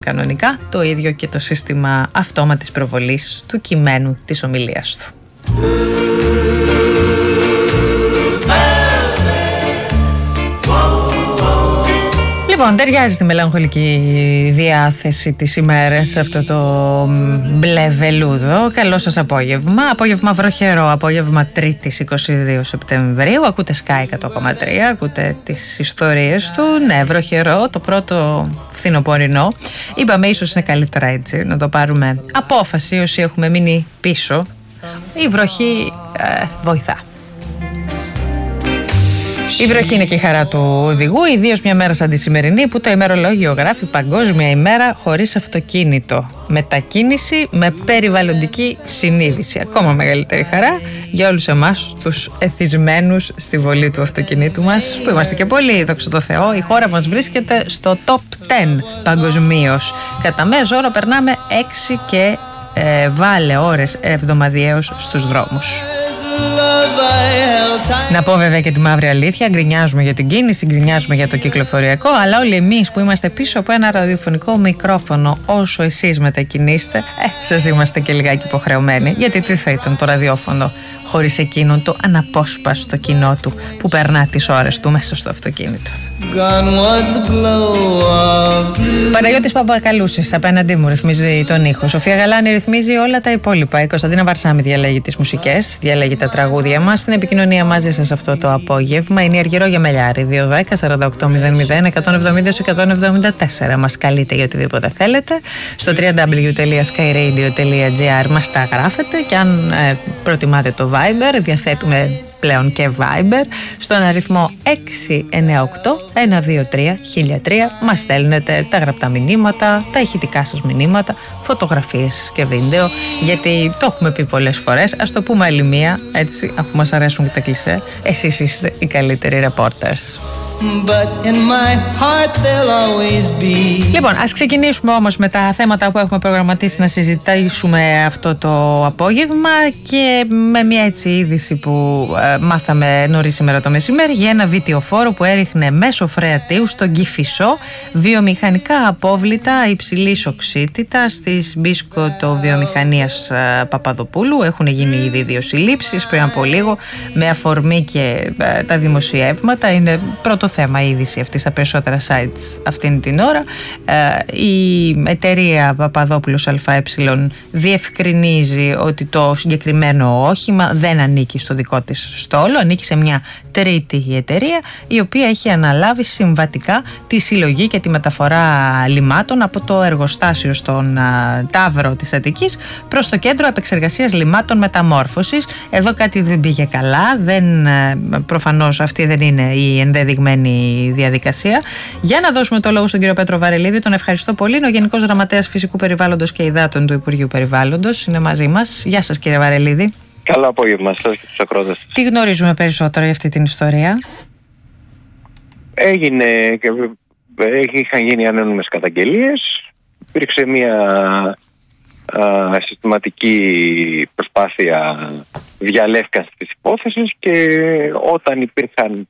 κανονικά, το ίδιο και το σύστημα αυτόματης προβολής του κειμένου της ομιλίας του. Λοιπόν, ταιριάζει στη μελαγχολική διάθεση της ημέρας αυτό το μπλε βελούδο. Καλό σας απόγευμα. Απόγευμα βροχερό, απόγευμα Τρίτης 22 Σεπτεμβρίου. Ακούτε Sky 100,3, ακούτε τις ιστορίες του. Ναι, βροχερό, το πρώτο φθινοπορεινό. Είπαμε ίσως είναι καλύτερα έτσι, να το πάρουμε απόφαση όσοι έχουμε μείνει πίσω. Η βροχή βοηθά. Η βροχή είναι και η χαρά του οδηγού, ιδίως μια μέρα σαν τη σημερινή που το ημερολόγιο γράφει Παγκόσμια ημέρα χωρίς αυτοκίνητο. Μετακίνηση με περιβαλλοντική συνείδηση. Ακόμα μεγαλύτερη χαρά για όλους εμάς τους εθισμένους στη βολή του αυτοκινήτου μας, που είμαστε και πολλοί, δόξα τω Θεώ. Η χώρα μας βρίσκεται στο top 10 παγκοσμίως. Κατά μέσο όρο περνάμε 6 και βάλε ώρες εβδομαδιαίως στους δρόμους. Να πω βέβαια και τη μαύρη αλήθεια, γκρινιάζουμε για την κίνηση, γκρινιάζουμε για το κυκλοφοριακό, αλλά όλοι εμείς που είμαστε πίσω από ένα ραδιοφωνικό μικρόφωνο, όσο εσείς μετακινείστε, σας είμαστε και λιγάκι υποχρεωμένοι, γιατί τι θα ήταν το ραδιόφωνο χωρίς εκείνον το αναπόσπαστο κοινό του που περνά τις ώρες του μέσα στο αυτοκίνητο. Παναγιώτης Παπακαλούσης απέναντί μου ρυθμίζει τον ήχο. Σοφία Γαλάνη ρυθμίζει όλα τα υπόλοιπα. Η Κωνσταντίνα Βαρσάμι διαλέγει τις μουσικές, διαλέγει τα τραγούδια μας. Στην επικοινωνία μαζί σας αυτό το απόγευμα είναι η Αργυρό Γεμελιάρη. 210-48-001-170-174. Μας καλείτε για οτιδήποτε θέλετε. Στο www.skyradio.gr μας τα γράφετε και αν προτιμάτε το Viber, διαθέτουμε πλέον και Viber στον αριθμό 698-123-1003. Μας στέλνετε τα γραπτά μηνύματα, τα ηχητικά σας μηνύματα, φωτογραφίες και βίντεο, γιατί το έχουμε πει πολλές φορές, ας το πούμε άλλη μία, έτσι, αφού μας αρέσουν και τα κλισέ, εσείς είστε οι καλύτεροι reporters. Λοιπόν, ας ξεκινήσουμε όμως με τα θέματα που έχουμε προγραμματίσει να συζητήσουμε αυτό το απόγευμα και με μια έτσι είδηση που μάθαμε νωρίς σήμερα το μεσημέρι για ένα βιτιοφόρο που έριχνε μέσω φρεατίου στον Κηφισό βιομηχανικά απόβλητα υψηλής οξύτητας της Μπίσκοτο Βιομηχανίας Παπαδοπούλου. Έχουν γίνει ήδη 2 συλλήψεις πριν από λίγο με αφορμή και τα δημοσιεύματα. Είναι πρώτο θέμα η είδηση αυτή στα περισσότερα sites αυτήν την ώρα. Η εταιρεία Παπαδόπουλος ΑΕ διευκρινίζει ότι το συγκεκριμένο όχημα δεν ανήκει στο δικό της στόλο, ανήκει σε μια τρίτη εταιρεία η οποία έχει αναλάβει συμβατικά τη συλλογή και τη μεταφορά λιμάτων από το εργοστάσιο στον Ταύρο της Αττικής προς το κέντρο επεξεργασίας λιμάτων μεταμόρφωσης. Εδώ κάτι δεν πήγε καλά, προφανώς αυτή δεν είναι η ενδεδειγμένη διαδικασία. Για να δώσουμε το λόγο στον κύριο Πέτρο Βαρελίδη, τον ευχαριστώ πολύ. Είναι ο Γενικός Γραμματέας Φυσικού Περιβάλλοντος και Υδάτων του Υπουργείου Περιβάλλοντος. Είναι μαζί μας. Γεια σας, κύριε Βαρελίδη. Καλό απόγευμα σας και τους ακρότες. Τι γνωρίζουμε περισσότερο για αυτή την ιστορία? Είχαν γίνει ανώνυμες καταγγελίες. Υπήρξε μια συστηματική προσπάθεια διαλεύκανσης της υπόθεσης και όταν υπήρχαν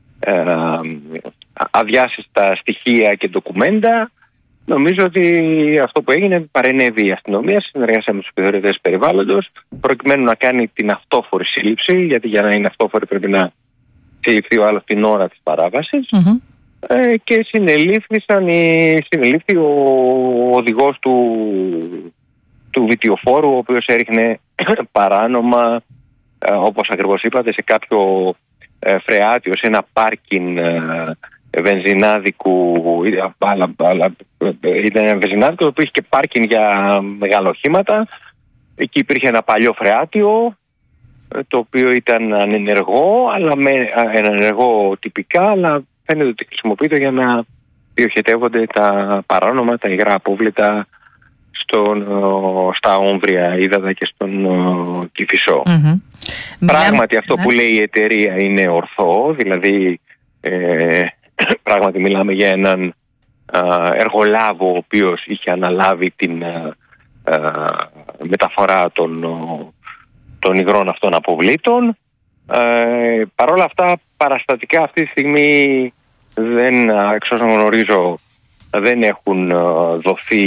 αδιάσυστα στοιχεία και ντοκουμέντα, νομίζω ότι αυτό που έγινε, παρενέβη η αστυνομία συνεργασία με τους επιθεωρητές περιβάλλοντος προκειμένου να κάνει την αυτόφορη σύλληψη, γιατί για να είναι αυτόφορη πρέπει να συλληφθεί ο άλλος την ώρα της παράβασης. Και συνελήφθη ο οδηγός του βιτιοφόρου, ο οποίος έριχνε παράνομα, όπως ακριβώς είπατε, σε κάποιο φρεάτιο, σε ένα πάρκινγκ βενζινάδικου. Ήταν ένα βενζινάδικο το οποίο είχε και πάρκινγκ για μεγάλα οχήματα. Εκεί υπήρχε ένα παλιό φρεάτιο το οποίο ήταν ανενεργό, ανενεργό τυπικά, αλλά φαίνεται ότι χρησιμοποιείται για να διοχετεύονται τα παράνομα, τα υγρά απόβλητα στα όμβρια ύδατα και στον Κηφισό. Πράγματι αυτό που λέει η εταιρεία είναι ορθό, δηλαδή πράγματι μιλάμε για έναν εργολάβο ο οποίος είχε αναλάβει την μεταφορά των υγρών αυτών αποβλήτων. Παρ' όλα αυτά παραστατικά αυτή τη στιγμή εξ όσων γνωρίζω δεν έχουν δοθεί